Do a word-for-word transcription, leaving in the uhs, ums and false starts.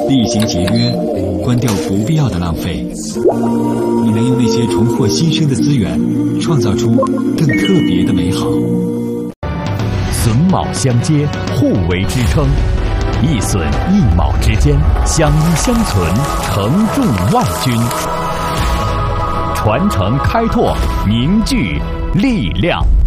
厉行节约，关掉不必要的浪费。你能用那些重获新生的资源，创造出更特别的美好。 榫卯相接，互为支撑，一榫一卯之间相依相存，承重万钧。传承开拓，凝聚力量。